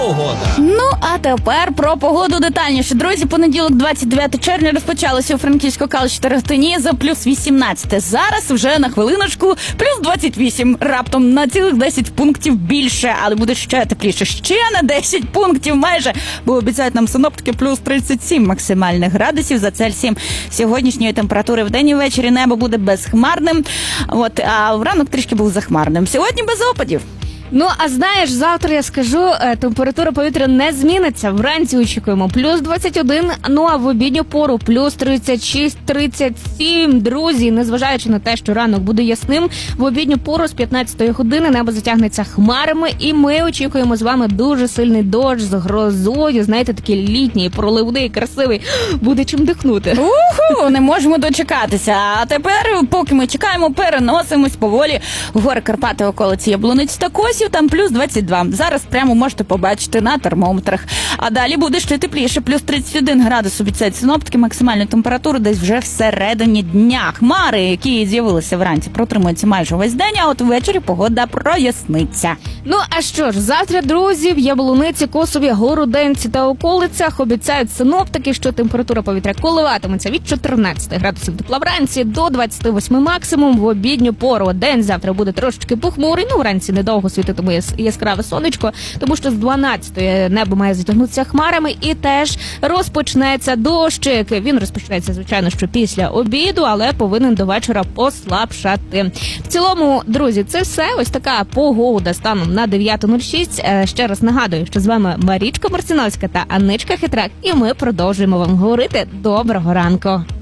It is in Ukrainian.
погода. Ну, а тепер про погоду детальніше. Друзі, понеділок, 29 червня, розпочалося у Франківську-Калуші та Рахтині за плюс 18. Зараз вже на хвилиночку плюс 28. Раптом на цілих 10 пунктів більше, але буде ще тепліше. Ще на 10 пунктів майже, бо обіцяють нам синоптики плюс 37 максимальних градусів за Цельсієм. Сьогоднішньої температури вдень і ввечері небо буде безхмарним, а вранок трішки був захмарним. Сьогодні без опадів. Ну, а знаєш, завтра, я скажу, температура повітря не зміниться. Вранці очікуємо плюс 21, ну а в обідню пору плюс 36-37. Друзі, незважаючи на те, що ранок буде ясним, в обідню пору з 15-ї години небо затягнеться хмарами, і ми очікуємо з вами дуже сильний дощ з грозою. Знаєте, такий літній, проливний, красивий. Буде чим дихнути. Уху, не можемо дочекатися. А тепер, поки ми чекаємо, переносимось поволі в гори Карпати, околиці Яблуниць та Косів. Там плюс 22. Зараз прямо можете побачити на термометрах. А далі буде ще тепліше. Плюс 31 градус обіцяють синоптики. Максимальну температуру десь вже всередині дня. Хмари, які з'явилися вранці, протримуються майже весь день, а от ввечері погода проясниться. Ну, а що ж, завтра, друзі, в Яблуниці, Косові, Городенці та околицях обіцяють синоптики, що температура повітря коливатиметься від 14 градусів тепла вранці до 28 максимум в обідню пору. День завтра буде трошечки похмурий, ну, вранці недовго світитиме яскраве сонечко, тому що з 12-ї небо має затягнутися хмарами і теж розпочнеться дощик. Він розпочнеться, звичайно, що після обіду, але повинен до вечора послабшати. В цілому, друзі, це все. Ось така погода станом на 9:06. Ще раз нагадую, що з вами Марічка Марциновська та Анничка Хитрак, і ми продовжуємо вам говорити доброго ранку.